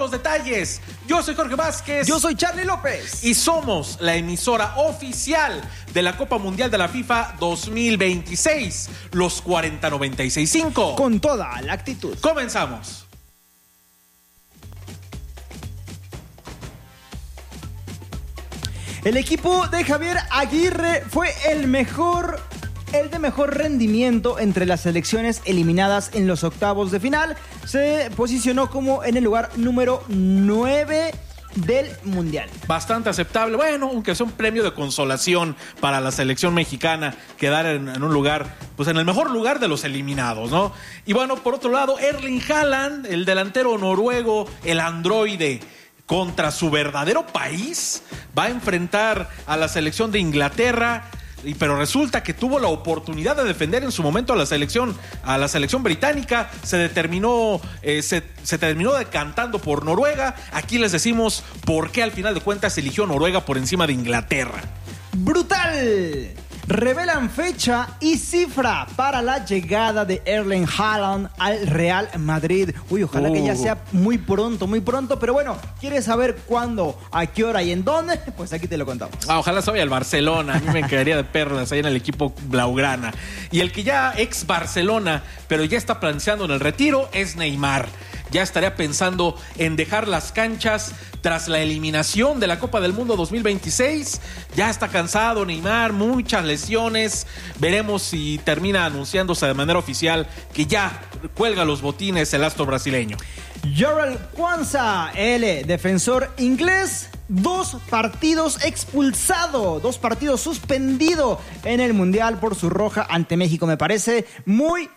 los detalles. Yo soy Jorge Vázquez. Yo soy Charlie López. Y somos la emisora oficial de la Copa Mundial de la FIFA 2026, los 40-96-5. Con toda la actitud. Comenzamos. El equipo de Javier Aguirre fue el de mejor rendimiento entre las selecciones eliminadas en los octavos de final. Se posicionó como en el lugar número 9 del Mundial. Bastante aceptable. Bueno, aunque sea un premio de consolación para la selección mexicana, quedar en un lugar, pues en el mejor lugar de los eliminados, ¿no? Y bueno, por otro lado, Erling Haaland, el delantero noruego, el androide, contra su verdadero país, va a enfrentar a la selección de Inglaterra, pero resulta que tuvo la oportunidad de defender en su momento a la selección británica. Se terminó decantando por Noruega. Aquí les decimos por qué al final de cuentas eligió Noruega por encima de Inglaterra. ¡Brutal! Revelan fecha y cifra para la llegada de Erling Haaland al Real Madrid. Uy, ojalá que ya sea muy pronto. Pero bueno, ¿quieres saber cuándo, a qué hora y en dónde? Pues aquí te lo contamos. Ojalá se vaya al Barcelona. A mí me quedaría de perlas ahí en el equipo blaugrana. Y el que ya ex Barcelona, pero ya está planteando en el retiro, es Neymar. Ya estaría pensando en dejar las canchas tras la eliminación de la Copa del Mundo 2026. Ya está cansado Neymar, muchas lesiones. Veremos si termina anunciándose de manera oficial que ya cuelga los botines el astro brasileño. Jarell Quansah, el defensor inglés, 2 partidos expulsado, 2 partidos suspendido en el Mundial por su roja ante México. Me parece muy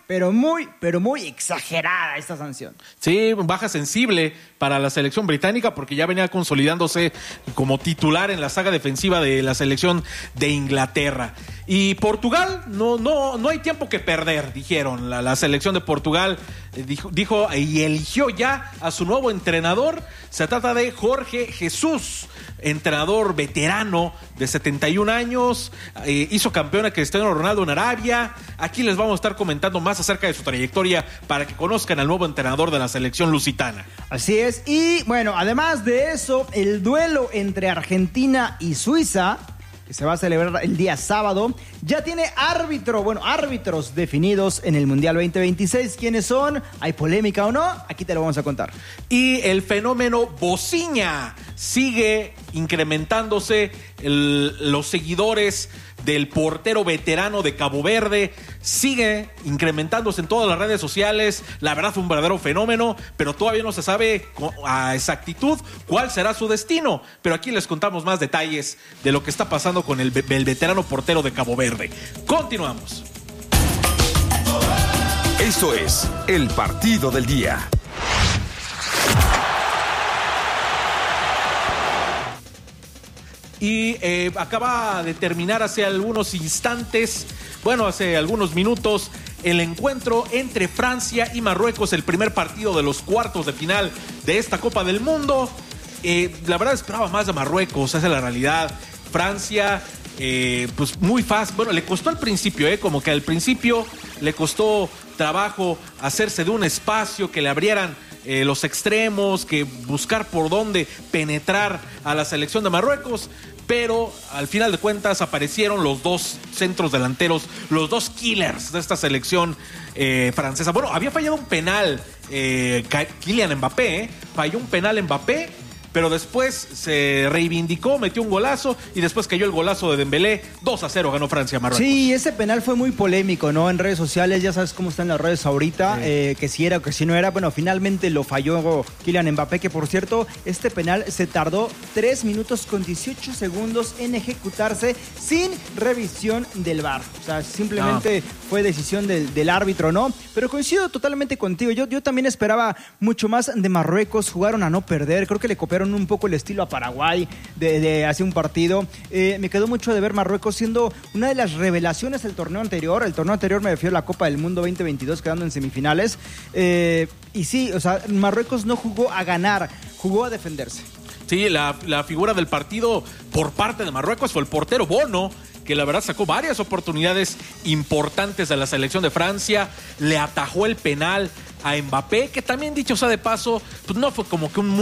exagerada esta sanción. Sí, baja sensible para la selección británica porque ya venía consolidándose como titular en la saga defensiva de la selección de Inglaterra. Y Portugal, no hay tiempo que perder, dijeron. La selección de Portugal dijo y eligió ya a su nuevo entrenador. Se trata de Jorge Jesús, entrenador veterano de 71 años, hizo campeón a Cristiano Ronaldo en Arabia. Aquí les vamos a estar comentando más acerca de su trayectoria para que conozcan al nuevo entrenador de la selección lusitana. Así es, y bueno, además de eso, el duelo entre Argentina y Suiza, que se va a celebrar el día sábado, ya tiene árbitros definidos en el Mundial 2026. ¿Quiénes son? ¿Hay polémica o no? Aquí te lo vamos a contar. Y el fenómeno Bociña sigue incrementándose. Los seguidores del portero veterano de Cabo Verde sigue incrementándose en todas las redes sociales. La verdad fue un verdadero fenómeno, pero todavía no se sabe a exactitud cuál será su destino. Pero aquí les contamos más detalles de lo que está pasando con el veterano portero de Cabo Verde. Continuamos. Esto es el partido del día. Y acaba de terminar hace algunos minutos, el encuentro entre Francia y Marruecos, el primer partido de los cuartos de final de esta Copa del Mundo. La verdad esperaba más de Marruecos, esa es la realidad. Francia, pues muy fácil. Bueno, le costó al principio, como que al principio le costó trabajo hacerse de un espacio, que le abrieran los extremos, que buscar por dónde penetrar a la selección de Marruecos. Pero al final de cuentas aparecieron los dos centros delanteros, los dos killers de esta selección francesa. Bueno, había fallado un penal Kylian Mbappé, falló un penal Mbappé, pero después se reivindicó, metió un golazo y después cayó el golazo de Dembélé. 2-0 ganó Francia a Marruecos. Sí, ese penal fue muy polémico, ¿no? En redes sociales, ya sabes cómo están las redes ahorita, sí. Que si era o que si no era. Bueno, finalmente lo falló Kylian Mbappé, que por cierto, este penal se tardó 3 minutos con 18 segundos en ejecutarse sin revisión del VAR. O sea, simplemente fue decisión del árbitro, ¿no? Pero coincido totalmente contigo. Yo también esperaba mucho más de Marruecos. Jugaron a no perder. Creo que le copiaron un poco el estilo a Paraguay de hace un partido. Me quedó mucho de ver Marruecos siendo una de las revelaciones del torneo anterior. El torneo anterior me refiero a la Copa del Mundo 2022, quedando en semifinales. Y sí, o sea, Marruecos no jugó a ganar, jugó a defenderse. Sí, la figura del partido por parte de Marruecos fue el portero Bono, que la verdad sacó varias oportunidades importantes de la selección de Francia. Le atajó el penal a Mbappé, que también, dicho sea de paso, pues no fue como que un